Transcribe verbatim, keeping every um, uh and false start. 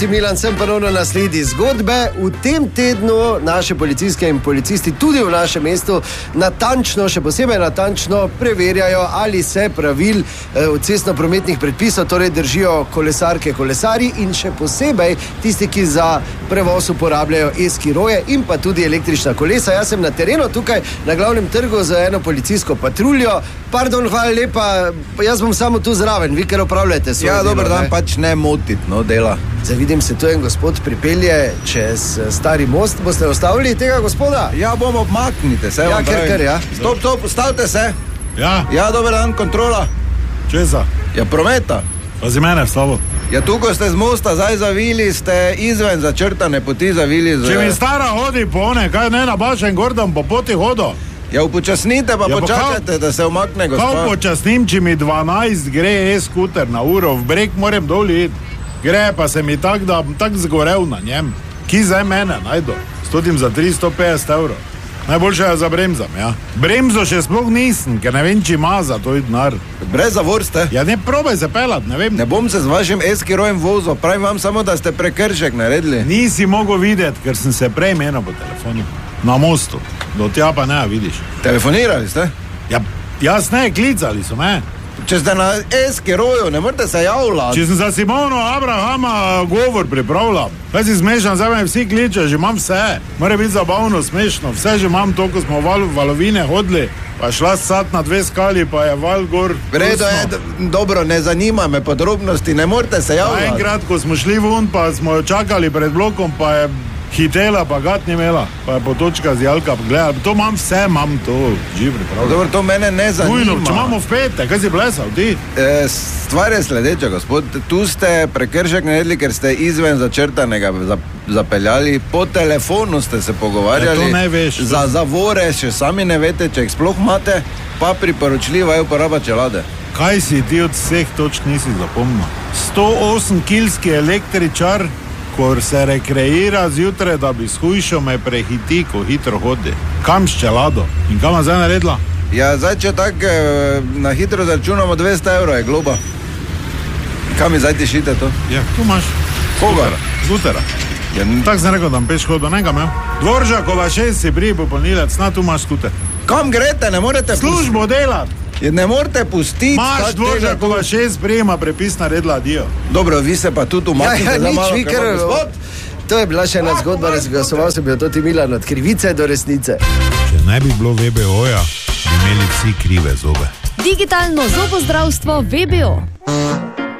Milan, sem ponovno na sledi zgodbe. V tem tednu naše policijske in policisti tudi v našem mestu natančno, še posebej natančno preverjajo, ali se pravil v cestno-prometnih predpisov torej držijo kolesarke, kolesari in še posebej tisti, ki za prevoz uporabljajo e-skiroje in pa tudi električna kolesa. Jaz sem na terenu tukaj na glavnem trgu za eno policijsko patruljo. Pardon, hvala lepa, jaz bom samo tu zraven, vi ker opravljate svoje ja, delo. Ja, dober dan, ne? Pač ne motit, no, dela. Zdaj vidim, se tu en gospod pripelje čez stari most. Boste ostavili tega gospoda? Ja, bom obmaknite se. Ja, ker, ker, ja. Stop, stop, ustavite se. Ja. Ja, dober dan, kontrola. Česa? Ja, prometa. Pazi mene, vstavo. Ja, tukaj ste z mosta, zdaj zavili, ste izven začrtane poti zavili. Z... Če mi stara hodi po one, kaj ne na bašen gordom po poti hodo? Ja, upočasnite pa ja, počakajte, da se umakne gospod. Kako počasnim, če mi dvanajst gre e-skuter na uro, v breg moram dol iti. Gre pa se mi tak, da bom tak zgorel na njem. Ki zdaj mene najdo? Stotim za tristo petdeset evrov. Najboljše je za bremzam, ja. Bremzo še sploh nisem, ker ne vem, či ima za to denar. Brez zavor ste? Ja, ne probaj se pelat, ne vem. Ne bom se z vašim e-skirojem vozil, pravim vam samo, da ste prekršek naredili. Nisi mogel videti, ker sem se prej menil po telefonu. Na mostu. Do tja pa ne, vidiš. Telefonirali ste? Ja, jaz ne, klicali so me. Če ste na e-skiroju, ne morate se javljati. Če sem za Simono Abrahama govor pripravljal, kaj si smešan, zdaj me vsi kliče, že imam vse. Mora biti zabavno, smešno, vse že imam to, ko smo val, valovine hodili, pa šla sat na dve skali, pa je val gor. Vredo je, dobro, ne zanima me podrobnosti, ne morate se javljati. Pa enkrat, ko smo šli vun, pa smo jo čakali pred blokom, pa je hitela, pa gat ni imela, pa je potočka z jalka, gledaj, to imam vse, imam to, živ pripravljeno. Dobro, to mene ne zanima. Ujno, če imamo v pete, kaj si blesal, ti? E, stvar je sledeča, gospod, tu ste prekršek naredili, ker ste izven začrtanega zapeljali, po telefonu ste se pogovarjali. Ja, to ne veš. Za zavore še sami ne vete, če jih sploh imate, pa priporočljiva je uporaba čelade. Kaj si ti od vseh točk nisi zapomnil? sto osem kilski električar, ko se rekreira zjutraj, da bi shujšal, me prehiti, ko hitro hodi. Kam s čelado? In kam je zdaj naredila? Ja, zdaj, če tako na hitro zaračunamo dvesto evrov, je globa. Kam je zdaj tišite to? Ja, tu imaš. Koga? Zutera. Ja, tako sem rekel, da peš hodo, nekam, ja. Dvoržakova šest si prije popolnilec, na tu imaš skuter. Kam grete, ne morete... Službo delati. Ne morete pustiti... Maš Dvoržakova šest prijema prepis naredila dio. Dobro, vi se pa tudi umaknite. Ja, ja, nič, malo, vi ker... To je bila še ena zgodba, razglasoval sem bil Toti Milan od krivice do resnice. Če ne bi bilo ve be oja, bi imeli vsi krive zobe. Digitalno zobozdravstvo ve be o.